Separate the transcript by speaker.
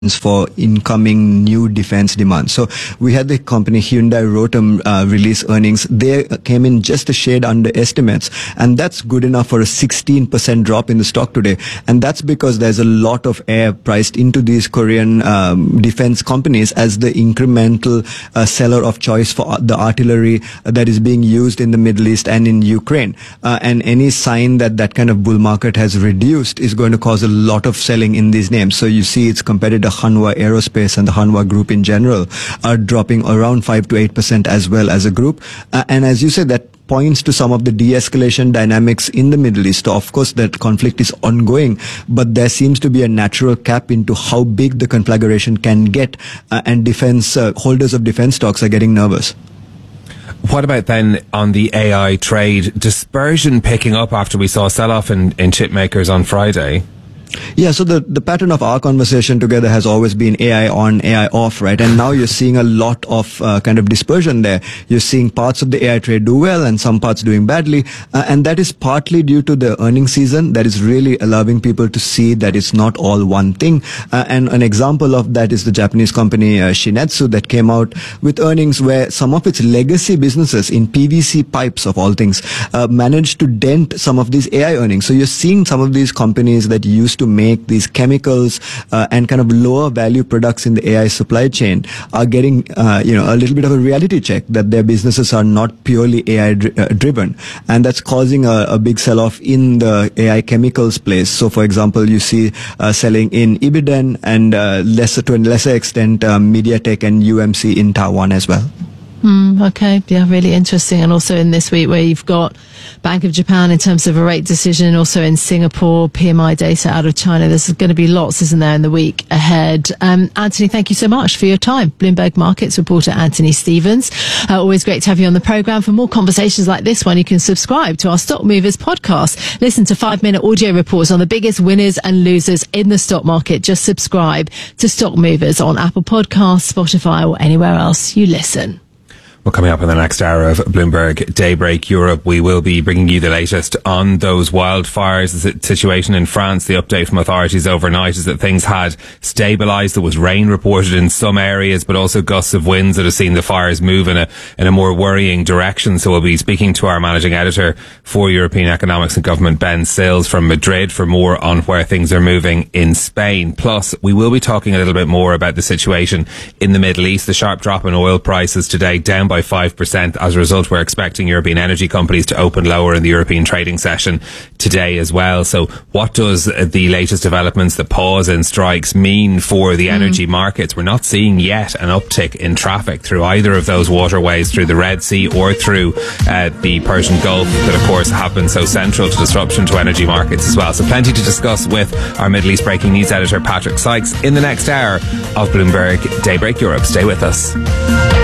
Speaker 1: for incoming new defense demand. So we had the company Hyundai Rotem release earnings. They came in just a shade under estimates, and that's good enough for a 16% drop in the stock today. And that's because there's a lot of air priced into these Korean defense companies as the incremental seller of choice for the artillery that is being used in the Middle East and in Ukraine. And any sign that that kind of bull market has reduced is going to cause a lot of selling in these names. So you see its competitor Hanwha Aerospace and the Hanwha Group in general are dropping around 5 to 8% as well as a group. And as you said, that points to some of the de-escalation dynamics in the Middle East. So of course, that conflict is ongoing, but there seems to be a natural cap into how big the conflagration can get, and defense holders of defense stocks are getting nervous.
Speaker 2: What about then on the AI trade? Dispersion picking up after we saw a sell-off in chip makers on Friday.
Speaker 1: Yeah, so the pattern of our conversation together has always been AI on, AI off, right? And now you're seeing a lot of kind of dispersion there. You're seeing parts of the AI trade do well and some parts doing badly. And that is partly due to the earnings season that is really allowing people to see that it's not all one thing. And an example of that is the Japanese company Shin-Etsu that came out with earnings where some of its legacy businesses in PVC pipes, of all things, managed to dent some of these AI earnings. So you're seeing some of these companies that used to make these chemicals and kind of lower value products in the AI supply chain are getting a little bit of a reality check that their businesses are not purely AI driven, and that's causing a big sell-off in the AI chemicals place. So for example, you see selling in Ibiden and to a lesser extent MediaTek and UMC in Taiwan as well.
Speaker 3: Okay, yeah, really interesting. And also in this week where you've got Bank of Japan in terms of a rate decision, also in Singapore, PMI data out of China. There's going to be lots, isn't there, in the week ahead. Anthony, thank you so much for your time. Bloomberg Markets reporter Anthony Stevens. Always great to have you on the programme. For more conversations like this one, you can subscribe to our Stock Movers podcast. Listen to 5-minute audio reports on the biggest winners and losers in the stock market. Just subscribe to Stock Movers on Apple Podcasts, Spotify, or anywhere else you listen.
Speaker 2: Well, coming up in the next hour of Bloomberg Daybreak Europe, we will be bringing you the latest on those wildfires, the situation in France. The update from authorities overnight is that things had stabilised. There was rain reported in some areas, but also gusts of winds that have seen the fires move in a more worrying direction. So we'll be speaking to our managing editor for European Economics and Government, Ben Sills from Madrid, for more on where things are moving in Spain. Plus, we will be talking a little bit more about the situation in the Middle East. The sharp drop in oil prices today, down by 5%. As a result, we're expecting European energy companies to open lower in the European trading session today as well. So what does the latest developments, the pause in strikes, mean for the energy markets? We're not seeing yet an uptick in traffic through either of those waterways, through the Red Sea or through the Persian Gulf, that of course have been so central to disruption to energy markets as well. So plenty to discuss with our Middle East breaking news editor Patrick Sykes in the next hour of Bloomberg Daybreak Europe. Stay with us.